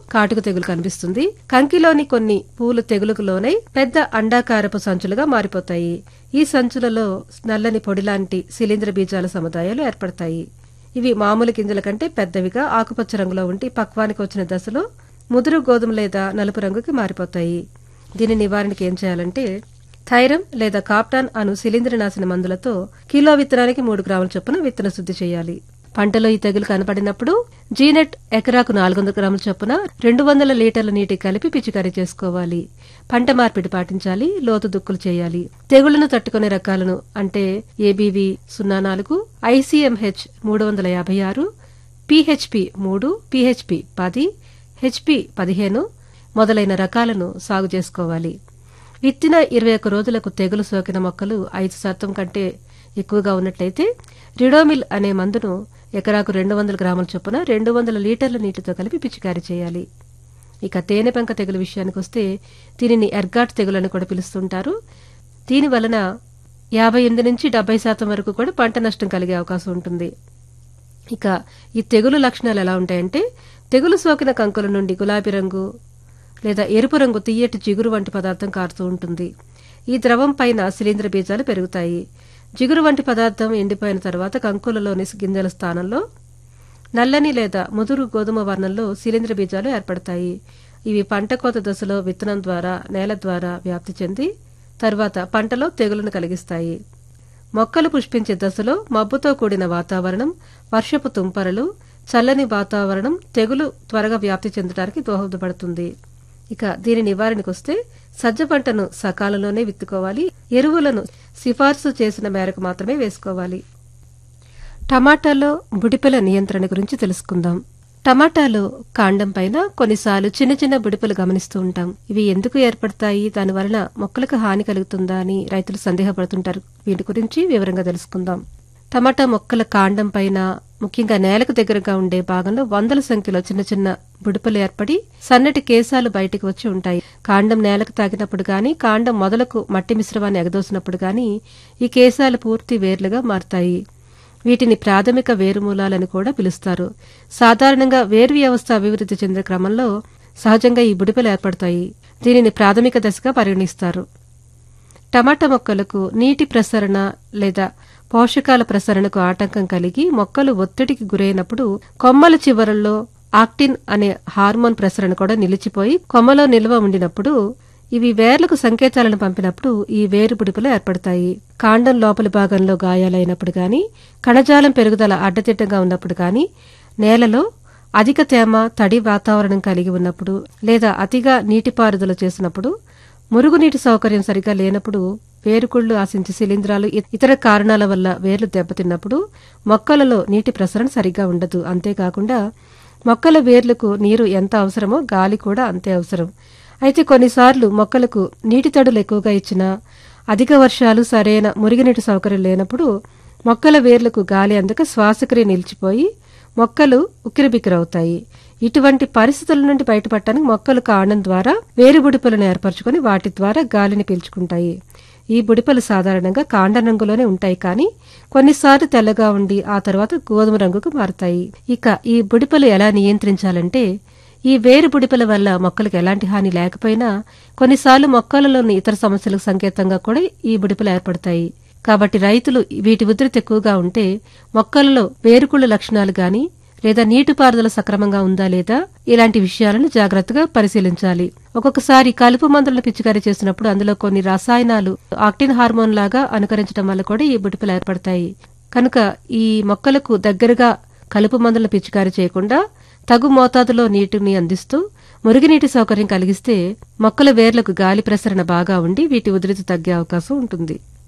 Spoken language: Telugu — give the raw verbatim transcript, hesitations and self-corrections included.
కాటుక తెగులు కనిపిస్తుంది. కంకిలోని కొన్ని పూలు తెగులుకు లోనై పెద్ద అండాకారపు సంచులుగా మారిపోతాయి. ఈ సంచులలో నల్లని పొడిలాంటి శిలీంద్ర బీజాల సముదాయాలు ఏర్పడతాయి. ఇవి మామూలు గింజల కంటే పెద్దవిగా ఆకుపచ్చ రంగులో ఉండి పక్వానికి వచ్చిన దశలో ముదురు గోధుమ లేదా నలుపు రంగుకి మారిపోతాయి. దీని నివారణకి ఏం చేయాలంటే థైరమ్ లేదా కాప్టాన్ అను శిలీంద్రనాశన మందులతో కిలో విత్తనానికి మూడు గ్రాముల చొప్పున విత్తన శుద్ధి చేయాలి. పంటలో ఈ తెగులు కనపడినప్పుడు జీనెట్ ఎకరాకు నాలుగు వందల గ్రాముల చొప్పున రెండు వందల లీటర్ల నీటి కలిపి పిచికారీ చేసుకోవాలి. పంట మార్పిడి పాటించాలి. లోతు దుక్కులు చేయాలి. తెగుళ్లను తట్టుకునే రకాలను అంటే ఏబీవీ సున్నా నాలుగు, ఐసీఎంహెచ్ మూడు వందల యాభై ఆరు, పీహెచ్పీ మూడు, పీహెచ్పీ పది, హెచ్పీ పదిహేను మొదలైన రకాలను సాగు చేసుకోవాలి. విత్తిన ఇరవై ఒక్క రోజులకు తెగులు సోకిన మొక్కలు ఐదు శాతం కంటే ఎక్కువగా ఉన్నట్లయితే రిడోమిల్ అనే మందును ఎకరాకు రెండు వందల గ్రాముల చొప్పున రెండు వందల లీటర్ల నీటితో కలిపి పిచికారీ చేయాలి. ఇక తేనె పెంక తెగులు విషయానికి వస్తే దీనిని ఎర్గాట్ తెగులని కూడా పిలుస్తుంటారు. దీని వలన యాభై ఎనిమిది నుంచి డెబ్బై శాతం వరకు కూడా పంట నష్టం కలిగే అవకాశం ఉంటుంది. ఇక ఈ తెగులు లక్షణాలు ఎలా ఉంటాయంటే తెగులు సోకిన కంకుల నుండి గులాబీ రంగు లేదా ఎరుపు రంగు తియ్యటి జిగురు వంటి పదార్థం కారుతూ ఉంటుంది. ఈ ద్రవం పైన శిలీంద్ర బీజాలు పెరుగుతాయి. జిగురు వంటి పదార్థం ఎండిపోయిన తర్వాత కంకులలోని గింజల స్థానంలో నల్లని లేదా ముదురు గోధుమ వర్ణంలో శిలీంద్ర బీజాలు ఏర్పడతాయి. ఇవి పంట కోత దశలో విత్తనం ద్వారా నేల ద్వారా వ్యాప్తి చెంది తర్వాత పంటలో తెగులును కలిగిస్తాయి. మొక్కలు పుష్పించే దశలో మబ్బుతో కూడిన వాతావరణం, వర్షపు తుంపరలు, చల్లని వాతావరణం తెగులు త్వరగా వ్యాప్తి చెందడానికి దోహదపడుతుంది. ఇక దీని నివారణకొస్తే సజ్జ పంటను సకాలంలోనే విత్తుకోవాలి. ఎరువులను సిఫార్సు చేసిన మేరకు మాత్రమే వేసుకోవాలి. టమాటాలో బుడిపెల నియంత్రణ గురించి తెలుసుకుందాం. టమాటాలో కాండం పైన కొన్నిసార్లు చిన్న చిన్న బుడిపెలు గమనిస్తూ ఉంటాం. ఇవి ఎందుకు ఏర్పడతాయి, దానివలన మొక్కలకు హాని కలుగుతుందా అని రైతులు సందేహపడుతుంటారు. వీటి గురించి వివరంగా తెలుసుకుందాం. టమాటా మొక్కల కాండం పైన ముఖ్యంగా నేలకు దగ్గరగా ఉండే భాగంలో వందల సంఖ్యలో చిన్న చిన్న బుడిపలు ఏర్పడి సన్నటి కేశాలు బయటికి వచ్చి ఉంటాయి. కాండం నేలకు తాకినప్పుడు గాని కాండం మొదలకు మట్టి మిశ్రమాన్ని ఎగదోసినప్పుడు గాని ఈ కేశాలు పూర్తి వేర్లుగా మారతాయి. వీటిని ప్రాథమిక వేరుమూలాలని కూడా పిలుస్తారు. సాధారణంగా వేరు వ్యవస్థ అభివృద్ధి చెందే క్రమంలో సహజంగా ఈ బుడిపలు ఏర్పడతాయి. దీనిని ప్రాథమిక దశగా పరిగణిస్తారు. టమాటా మొక్కలకు నీటి ప్రసరణ లేదా పోషకాల ప్రసరణకు ఆటంకం కలిగి మొక్కలు ఒత్తిడికి గురైనప్పుడు కొమ్మల చివరల్లో ఆక్టిన్ అనే హార్మోన్ ప్రసరణ కూడా నిలిచిపోయి కొమ్మలో నిల్వ ఉండినప్పుడు ఇవి వేర్లకు సంకేతాలను పంపినప్పుడు ఈ వేరు బుడిపలు ఏర్పడతాయి. కాండం లోపలి భాగంలో గాయాలైనప్పుడు గాని కణజాలం పెరుగుదల అడ్డదిడ్డంగా ఉన్నప్పుడు గాని నేలలో అధిక తేమ తడి వాతావరణం కలిగి ఉన్నప్పుడు లేదా అతిగా నీటిపారుదల చేసినప్పుడు మురుగునీటి సౌకర్యం సరిగా లేనప్పుడు వేరుకుళ్లు ఆశించే శిలీంధ్రాలు ఇతర కారణాల వల్ల వేర్లు దెబ్బతిన్నప్పుడు మొక్కలలో నీటి ప్రసరణ సరిగా ఉండదు. అంతేకాకుండా మొక్కల వేర్లకు నీరు ఎంత అవసరమో గాలి కూడా అంతే అవసరం. అయితే కొన్నిసార్లు మొక్కలకు నీటి తడులు ఎక్కువగా ఇచ్చినా అధిక వర్షాలు సరైన మురుగునీటి సౌకర్యం లేనప్పుడు మొక్కల వేర్లకు గాలి అందక శ్వాసక్రియ నిలిచిపోయి మొక్కలు ఉక్కిరిబిక్కిరవుతాయి. ఇటువంటి పరిస్థితుల నుండి బయటపడటానికి మొక్కలు కాండం ద్వారా వేరు బుడిపలను ఏర్పరచుకుని వాటి ద్వారా గాలిని పీల్చుకుంటాయి. ఈ బుడిపలు సాధారణంగా కాండం రంగులోనే ఉంటాయి, కానీ కొన్నిసార్లు తెల్లగా ఉండి ఆ తర్వాత గోధుమ రంగుకు మారుతాయి. ఇక ఈ బుడిపలు ఎలా నియంత్రించాలంటే ఈ వేరు బుడిపల వల్ల మొక్కలకు ఎలాంటి హాని లేకపోయినా కొన్నిసార్లు మొక్కలలోని ఇతర సమస్యలకు సంకేతంగా కూడా ఈ బుడిపలు ఏర్పడతాయి. కాబట్టి రైతులు వీటి ఉధృతి ఎక్కువగా ఉంటే మొక్కలలో వేరుకుళ్ల లక్షణాలు గాని లేదా నీటిపారుదల సక్రమంగా ఉందా లేదా ఇలాంటి విషయాలను జాగ్రత్తగా పరిశీలించాలి. ఒక్కొక్కసారి కలుపు మందులను పిచికారీ చేసినప్పుడు అందులో కొన్ని రసాయనాలు ఆక్టిన్ హార్మోన్ లాగా అనుకరించడం వల్ల కూడా ఈ బుడిపలు ఏర్పడతాయి. కనుక ఈ మొక్కలకు దగ్గరగా కలుపు మందులను పిచికారీ చేయకుండా తగు మోతాదులో నీటిని అందిస్తూ మురుగునీటి సౌకర్యం కలిగిస్తే మొక్కల వేర్లకు గాలి ప్రసరణ బాగా ఉండి వీటి ఉధృతి తగ్గే అవకాశం ఉంటుంది.